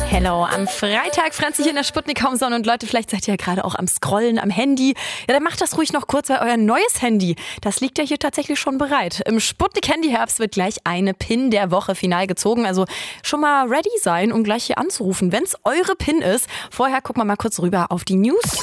Hello, am Freitag franzt sich in der Sputnik kaum Sonne und Leute, vielleicht seid ihr ja gerade auch am Scrollen am Handy. Ja, dann macht das ruhig noch kurz, weil euer neues Handy, das liegt ja hier tatsächlich schon bereit. Im Sputnik Handy-Herbst wird gleich eine PIN der Woche final gezogen, also schon mal ready sein, um gleich hier anzurufen, wenn es eure PIN ist. Vorher gucken wir mal kurz rüber auf die News.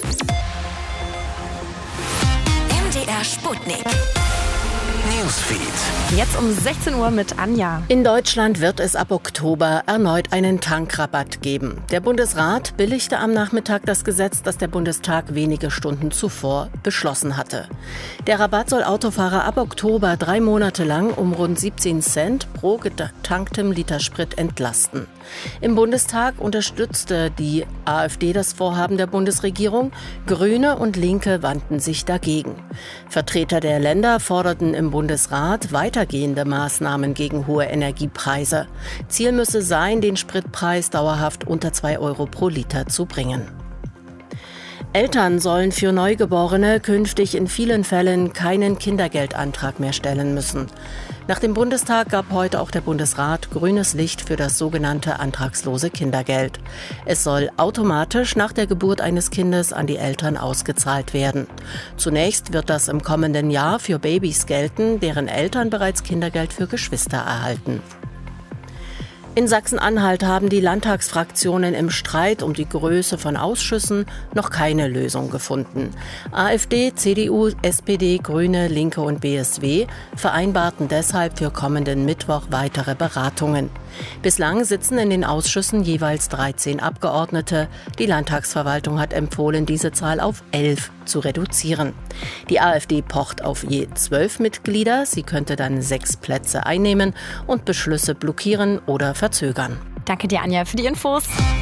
MDR Sputnik. Newsfeed. Jetzt um 16 Uhr mit Anja. In Deutschland wird es ab Oktober erneut einen Tankrabatt geben. Der Bundesrat billigte am Nachmittag das Gesetz, das der Bundestag wenige Stunden zuvor beschlossen hatte. Der Rabatt soll Autofahrer ab Oktober 3 Monate lang um rund 17 Cent pro getanktem Liter Sprit entlasten. Im Bundestag unterstützte die AfD das Vorhaben der Bundesregierung. Grüne und Linke wandten sich dagegen. Vertreter der Länder forderten im Bundesrat weitergehende Maßnahmen gegen hohe Energiepreise. Ziel müsse sein, den Spritpreis dauerhaft unter 2 Euro pro Liter zu bringen. Eltern sollen für Neugeborene künftig in vielen Fällen keinen Kindergeldantrag mehr stellen müssen. Nach dem Bundestag gab heute auch der Bundesrat grünes Licht für das sogenannte antragslose Kindergeld. Es soll automatisch nach der Geburt eines Kindes an die Eltern ausgezahlt werden. Zunächst wird das im kommenden Jahr für Babys gelten, deren Eltern bereits Kindergeld für Geschwister erhalten. In Sachsen-Anhalt haben die Landtagsfraktionen im Streit um die Größe von Ausschüssen noch keine Lösung gefunden. AfD, CDU, SPD, Grüne, Linke und BSW vereinbarten deshalb für kommenden Mittwoch weitere Beratungen. Bislang sitzen in den Ausschüssen jeweils 13 Abgeordnete. Die Landtagsverwaltung hat empfohlen, diese Zahl auf 11 zu reduzieren. Die AfD pocht auf je 12 Mitglieder. Sie könnte dann 6 Plätze einnehmen und Beschlüsse blockieren oder verzögern. Danke dir, Anja, für die Infos.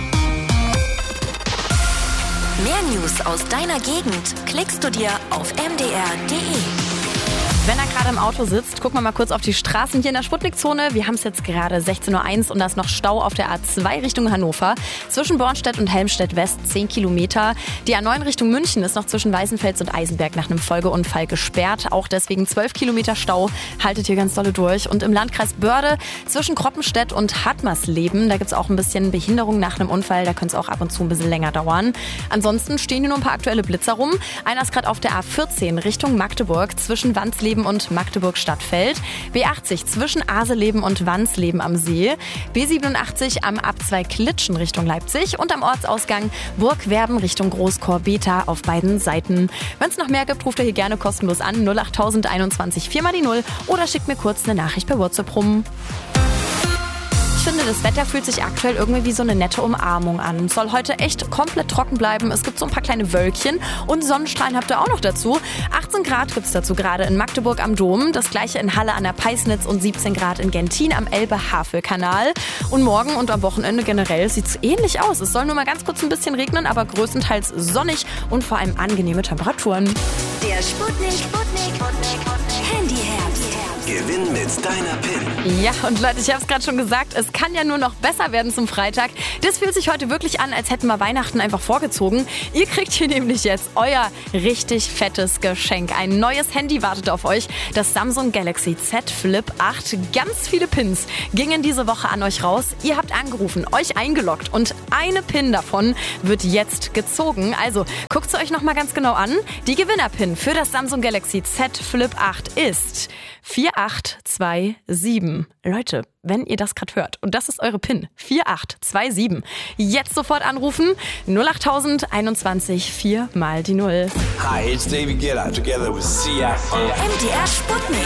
Mehr News aus deiner Gegend klickst du dir auf mdr.de. Wenn er gerade im Auto sitzt, gucken wir mal kurz auf die Straßen hier in der Sputnik-Zone. Wir haben es jetzt gerade 16.01 Uhr und da ist noch Stau auf der A2 Richtung Hannover. Zwischen Bornstedt und Helmstedt West 10 Kilometer. Die A9 Richtung München ist noch zwischen Weißenfels und Eisenberg nach einem Folgeunfall gesperrt. Auch deswegen 12 Kilometer Stau. Haltet hier ganz dolle durch. Und im Landkreis Börde zwischen Kroppenstedt und Hartmarsleben, da gibt es auch ein bisschen Behinderung nach einem Unfall. Da könnte es auch ab und zu ein bisschen länger dauern. Ansonsten stehen hier nur ein paar aktuelle Blitzer rum. Einer ist gerade auf der A14 Richtung Magdeburg zwischen Wandsleben und Magdeburg-Stadtfeld. B80 zwischen Aseleben und Wansleben am See. B87 am A2 Klitschen Richtung Leipzig und am Ortsausgang Burgwerben Richtung Großkorbeta auf beiden Seiten. Wenn es noch mehr gibt, ruft ihr hier gerne kostenlos an 08021 4 mal die 0 oder schickt mir kurz eine Nachricht per WhatsApp rum. Ich finde, das Wetter fühlt sich aktuell irgendwie wie so eine nette Umarmung an. Es soll heute echt komplett trocken bleiben. Es gibt so ein paar kleine Wölkchen und Sonnenstrahlen habt ihr auch noch dazu. 18 Grad gibt es dazu gerade in Magdeburg am Dom. Das gleiche in Halle an der Peisnitz und 17 Grad in Gentin am Elbe-Havel-Kanal. Und morgen und am Wochenende generell sieht es ähnlich aus. Es soll nur mal ganz kurz ein bisschen regnen, aber größtenteils sonnig und vor allem angenehme Temperaturen. Der Sputnik Handy-Herbst. Gewinn mit deiner PIN. Ja, und Leute, ich habe es gerade schon gesagt, es kann ja nur noch besser werden zum Freitag. Das fühlt sich heute wirklich an, als hätten wir Weihnachten einfach vorgezogen. Ihr kriegt hier nämlich jetzt euer richtig fettes Geschenk. Ein neues Handy wartet auf euch, das Samsung Galaxy Z Flip 8. Ganz viele Pins gingen diese Woche an euch raus. Ihr habt angerufen, euch eingeloggt und eine Pin davon wird jetzt gezogen. Also guckt es euch nochmal ganz genau an. Die Gewinner-Pin für das Samsung Galaxy Z Flip 8 ist 4827. Leute, wenn ihr das gerade hört und das ist eure PIN, 4827. Jetzt sofort anrufen, 08021 4 mal die 0. Hi, it's David Guetta together with Sia. MDR Sputnik.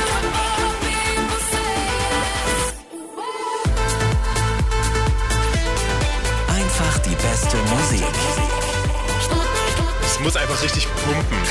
Einfach die beste Musik. Es muss einfach richtig pumpen.